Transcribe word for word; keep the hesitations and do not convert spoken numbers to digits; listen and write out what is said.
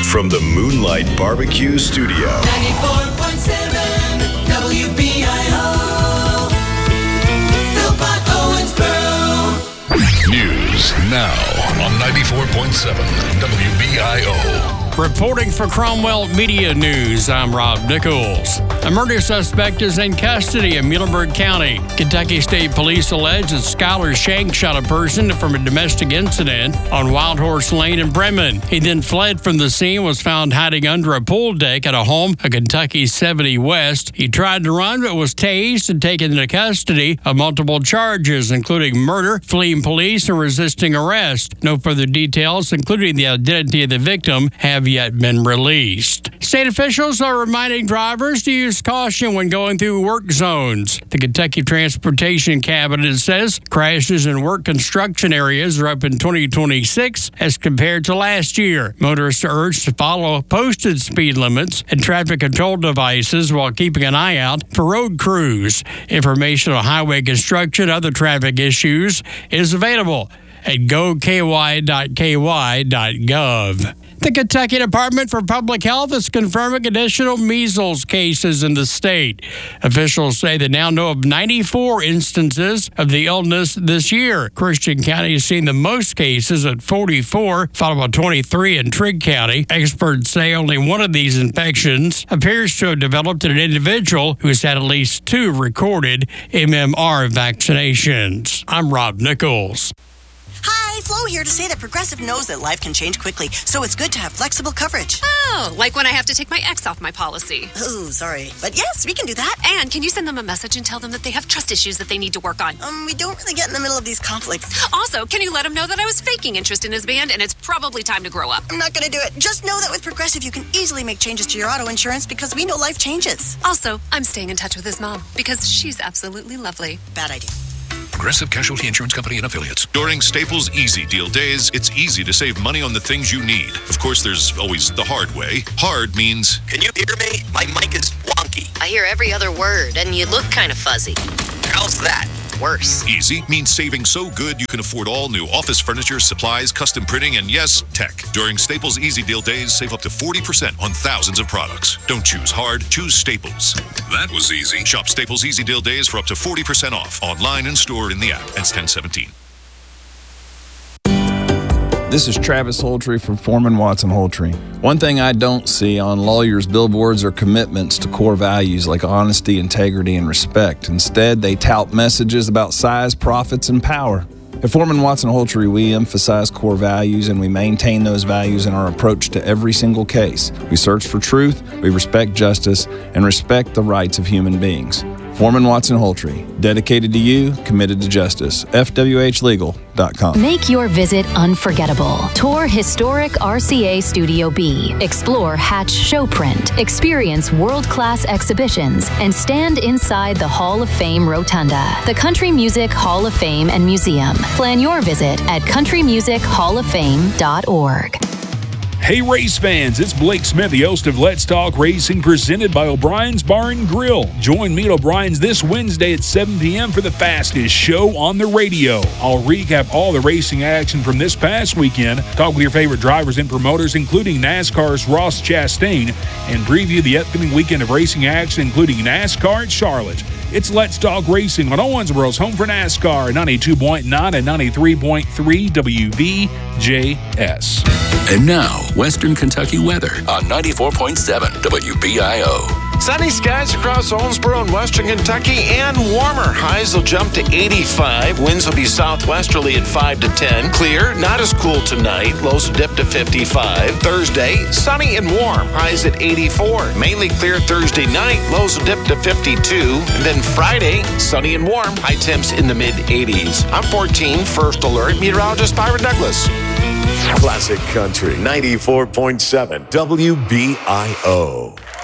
from the Moonlight Barbecue Studio. ninety-four point seven W B I O. Philpott Owensboro. News now on ninety-four point seven W B I O. Reporting for Cromwell Media News, I'm Rob Nichols. A murder suspect is in custody in Muhlenberg County. Kentucky State Police allege that Skylar Shank shot a person from a domestic incident on Wild Horse Lane in Bremen. He then fled from the scene, was found hiding under a pool deck at a home at Kentucky seventy West. He tried to run but was tased and taken into custody of multiple charges, including murder, fleeing police, and resisting arrest. No further details, including the identity of the victim, have yet been released. State officials are reminding drivers to use caution when going through work zones. The Kentucky Transportation Cabinet says crashes in work construction areas are up in twenty twenty-six as compared to last year. Motorists are urged to follow posted speed limits and traffic control devices while keeping an eye out for road crews. Information on highway construction and other traffic issues is available at go k y dot k y dot gov. The Kentucky Department for Public Health is confirming additional measles cases in the state. Officials say they now know of ninety-four instances of the illness this year. Christian County has seen the most cases at forty-four, followed by twenty-three in Trigg County. Experts say only one of these infections appears to have developed in an individual who has had at least two recorded M M R vaccinations. I'm Rob Nichols. Hi, Flo here to say that Progressive knows that life can change quickly, so it's good to have flexible coverage. Oh, like when I have to take my ex off my policy. Oh, sorry. But yes, we can do that. And can you send them a message and tell them that they have trust issues that they need to work on? Um, we don't really get in the middle of these conflicts. Also, can you let them know that I was faking interest in his band and it's probably time to grow up? I'm not going to do it. Just know that with Progressive, you can easily make changes to your auto insurance because we know life changes. Also, I'm staying in touch with his mom because she's absolutely lovely. Bad idea. Progressive Casualty Insurance Company and Affiliates. During Staples Easy Deal Days, it's easy to save money on the things you need. Of course, there's always the hard way. Hard means... Can you hear me? My mic is wonky. I hear every other word, and you look kind of fuzzy. How's that? Worse. Easy means saving so good you can afford all new office furniture, supplies, custom printing, and yes, tech. During Staples Easy Deal Days, save up to forty percent on thousands of products. Don't choose hard, choose Staples. That was easy. Shop Staples Easy Deal Days for up to forty percent off. Online and store in the app. Ends ten seventeen. This is Travis Holtree from Foreman Watson Holtree. One thing I don't see on lawyers' billboards are commitments to core values like honesty, integrity, and respect. Instead, they tout messages about size, profits, and power. At Foreman Watson Holtree, we emphasize core values and we maintain those values in our approach to every single case. We search for truth, we respect justice, and respect the rights of human beings. Foreman Watson Holtree, dedicated to you, committed to justice. F W H legal dot com. Make your visit unforgettable. Tour historic R C A Studio B. Explore Hatch Showprint. Experience world-class exhibitions and stand inside the Hall of Fame Rotunda, the Country Music Hall of Fame and Museum. Plan your visit at country music hall of fame dot org. Hey race fans, it's Blake Smith, the host of Let's Talk Racing, presented by O'Brien's Bar and Grill. Join me at O'Brien's this Wednesday at seven p.m. for the fastest show on the radio. I'll recap all the racing action from this past weekend, talk with your favorite drivers and promoters, including NASCAR's Ross Chastain, and preview the upcoming weekend of racing action, including NASCAR at Charlotte. It's Let's Talk Racing on Owensboro's home for NASCAR, ninety-two point nine and ninety-three point three W V J S. And now, Western Kentucky weather on ninety-four point seven W B I O. Sunny skies across Owensboro and Western Kentucky and warmer. Highs will jump to eighty-five. Winds will be southwesterly at five to ten. Clear, not as cool tonight. Lows will dip to fifty-five. Thursday, sunny and warm. Highs at eighty-four. Mainly clear Thursday night. Lows will dip to fifty-two. And then Friday, sunny and warm. High temps in the mid-eighties. I'm fourteen, First Alert, meteorologist Byron Douglas. Classic Country ninety-four point seven W B I O.